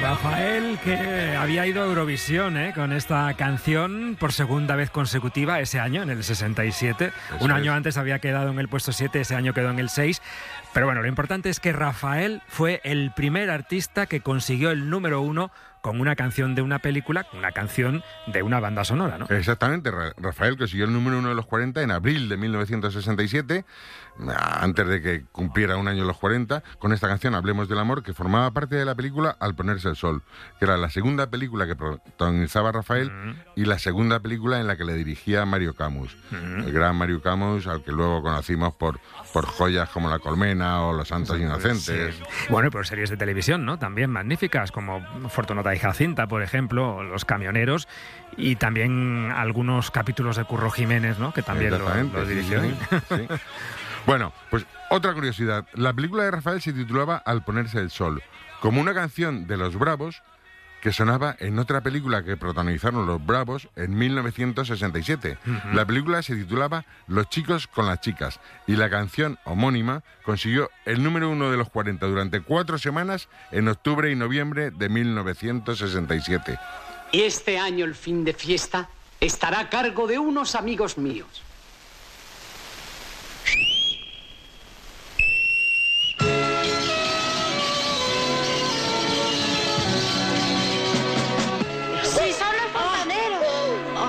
Rafael, que había ido a Eurovisión con esta canción por segunda vez consecutiva ese año, en el 67. Un año antes había quedado en el puesto 7, ese año quedó en el 6. Pero bueno, lo importante es que Rafael fue el primer artista que consiguió el número 1 con una canción de una película, una canción de una banda sonora, ¿no? Exactamente, Rafael consiguió el número 1 de los 40 en abril de 1967, antes de que cumpliera un año los 40, con esta canción Hablemos del amor, que formaba parte de la película Al ponerse el sol, que era la segunda película que protagonizaba Rafael y la segunda película en la que le dirigía Mario Camus, el gran Mario Camus, al que luego conocimos por joyas como La colmena o Los santos inocentes. Sí. Bueno, y por series de televisión, ¿no? También magníficas, como Fortunata y Jacinta, por ejemplo, Los camioneros, y también algunos capítulos de Curro Jiménez, ¿no? Que también lo dirigió. Sí. Bueno, pues otra curiosidad. La película de Rafael se titulaba Al ponerse el sol, como una canción de Los Bravos que sonaba en otra película que protagonizaron Los Bravos en 1967. La película se titulaba Los chicos con las chicas y la canción homónima consiguió el número 1 de los 40 durante 4 semanas en octubre y noviembre de 1967. Y este año el fin de fiesta estará a cargo de unos amigos míos.